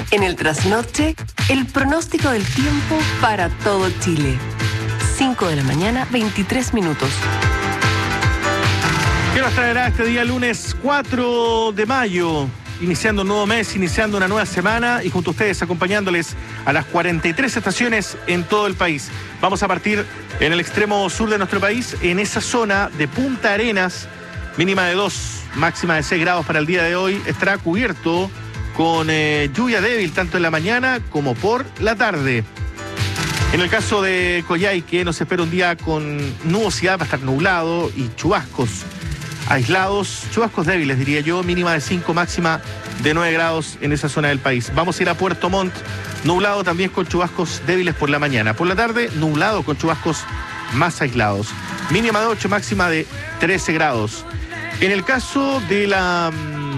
En el trasnoche, el pronóstico del tiempo para todo Chile. 5 de la mañana, 23 minutos. ¿Qué nos traerá este día lunes 4 de mayo? Iniciando un nuevo mes, iniciando una nueva semana y junto a ustedes acompañándoles a las 43 estaciones en todo el país. Vamos a partir en el extremo sur de nuestro país, en esa zona de Punta Arenas, mínima de 2, máxima de 6 grados para el día de hoy. Estará cubierto con lluvia débil tanto en la mañana como por la tarde. En el caso de Coyhaique nos espera un día con nubosidad, va a estar nublado y chubascos aislados, chubascos débiles diría yo, mínima de 5, máxima de 9 grados en esa zona del país. Vamos a ir a Puerto Montt, nublado también con chubascos débiles por la mañana. Por la tarde, nublado con chubascos más aislados. Mínima de 8, máxima de 13 grados. En el caso de la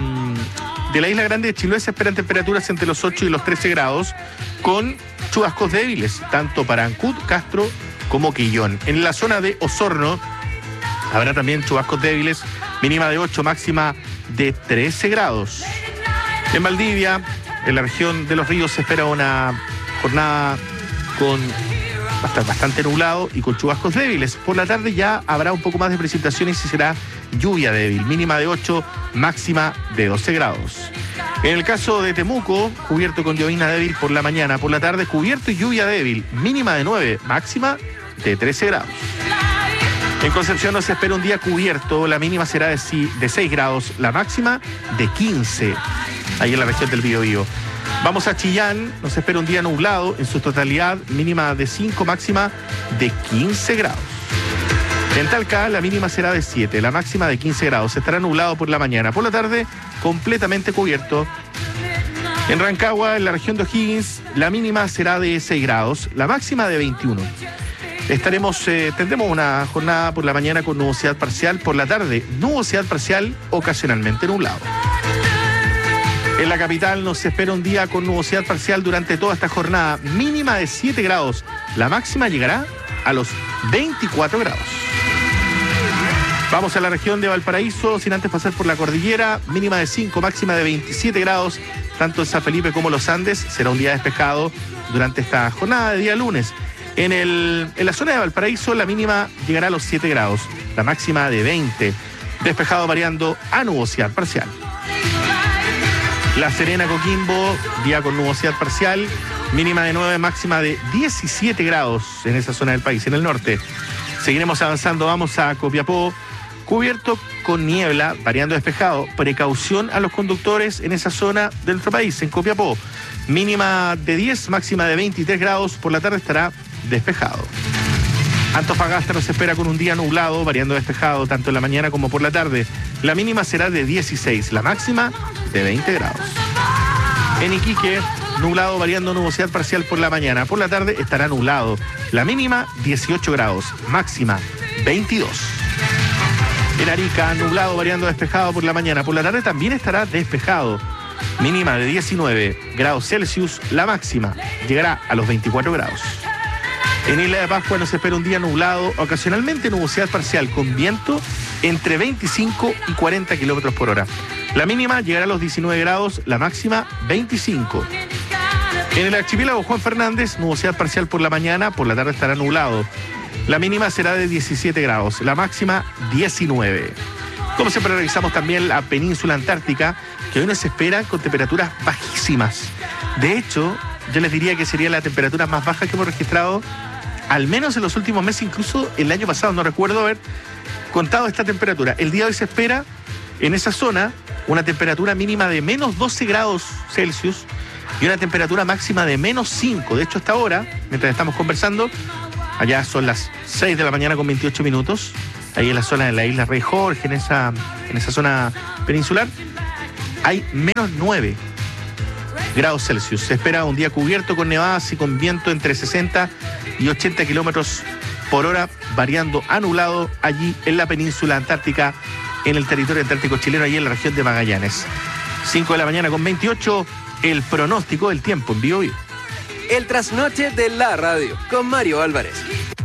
Isla Grande de Chiloé se esperan temperaturas entre los 8 y los 13 grados, con chubascos débiles, tanto para Ancud, Castro como Quillón. En la zona de Osorno habrá también chubascos débiles, mínima de 8, máxima de 13 grados. En Valdivia, en la región de Los Ríos, se espera una jornada con bastante nublado y con chubascos débiles. Por la tarde ya habrá un poco más de precipitaciones y será lluvia débil, mínima de 8, máxima de 12 grados. En el caso de Temuco, cubierto con llovizna débil por la mañana, por la tarde cubierto y lluvia débil, mínima de 9, máxima de 13 grados. En Concepción nos espera un día cubierto, la mínima será de 6 grados, la máxima de 15, ahí en la región del Biobío. Vamos a Chillán, nos espera un día nublado, en su totalidad mínima de 5, máxima de 15 grados. En Talca la mínima será de 7, la máxima de 15 grados, estará nublado por la mañana, por la tarde completamente cubierto. En Rancagua, en la región de O'Higgins, la mínima será de 6 grados, la máxima de 21. Tendremos una jornada por la mañana con nubosidad parcial, por la tarde nubosidad parcial, ocasionalmente nublado. En la capital nos espera un día con nubosidad parcial durante toda esta jornada, mínima de 7 grados, la máxima llegará a los 24 grados. Vamos a la región de Valparaíso, sin antes pasar por la cordillera, mínima de 5, máxima de 27 grados, tanto en San Felipe como los Andes. Será un día despejado durante esta jornada de día lunes. En la zona de Valparaíso la mínima llegará a los 7 grados, la máxima de 20, despejado variando a nubosidad parcial. La Serena, Coquimbo, día con nubosidad parcial, mínima de 9, máxima de 17 grados en esa zona del país, en el norte. Seguiremos avanzando, vamos a Copiapó, cubierto con niebla, variando despejado, precaución a los conductores en esa zona de nuestro país, en Copiapó. Mínima de 10, máxima de 23 grados, por la tarde estará despejado. Antofagasta nos espera con un día nublado, variando despejado, tanto en la mañana como por la tarde. La mínima será de 16, la máxima de 20 grados. En Iquique, nublado, variando nubosidad parcial por la mañana. Por la tarde estará nublado. La mínima 18 grados, máxima 22. En Arica, nublado, variando despejado por la mañana. Por la tarde también estará despejado. Mínima de 19 grados Celsius, la máxima llegará a los 24 grados. En Isla de Pascua nos espera un día nublado, ocasionalmente nubosidad parcial con viento entre 25 y 40 kilómetros por hora. La mínima llegará a los 19 grados, la máxima 25. En el archipiélago Juan Fernández, nubosidad parcial por la mañana, por la tarde estará nublado. La mínima será de 17 grados, la máxima 19. Como siempre revisamos también la península antártica, que hoy nos espera con temperaturas bajísimas. De hecho, yo les diría que sería la temperatura más baja que hemos registrado, al menos en los últimos meses, incluso el año pasado. No recuerdo haber contado esta temperatura. El día de hoy se espera en esa zona una temperatura mínima de menos 12 grados Celsius y una temperatura máxima de menos 5. De hecho, hasta ahora, mientras estamos conversando, allá son las 6 de la mañana con 28 minutos, ahí en la zona de la isla Rey Jorge, en esa zona peninsular, hay menos 9 grados Celsius. Se espera un día cubierto con nevadas y con viento entre 60 y 80 kilómetros por hora, variando a nublado allí en la península antártica, en el territorio antártico chileno, allí en la región de Magallanes. 5 de la mañana con 28, el pronóstico del tiempo en Biobío. El trasnoche de la radio, con Mario Álvarez.